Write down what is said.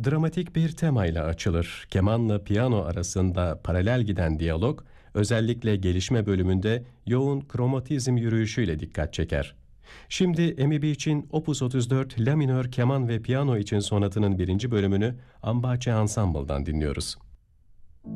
dramatik bir temayla açılır. Kemanla piyano arasında paralel giden diyalog, özellikle gelişme bölümünde yoğun kromatizm yürüyüşüyle dikkat çeker. Şimdi Amy Beach'in Opus 34 La minör keman ve piyano için sonatının birinci bölümünü Ambace Ensemble'dan dinliyoruz.